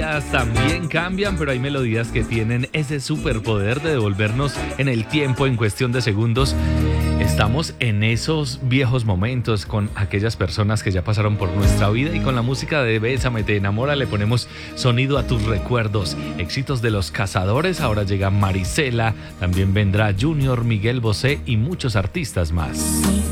melodías también cambian, pero hay melodías que tienen ese superpoder de devolvernos en el tiempo en cuestión de segundos. Estamos en esos viejos momentos con aquellas personas que ya pasaron por nuestra vida y con la música de Bésame, te enamora le ponemos sonido a tus recuerdos. Éxitos de Los Cazadores, ahora llega Marisela, también vendrá Junior, Miguel Bosé y muchos artistas más.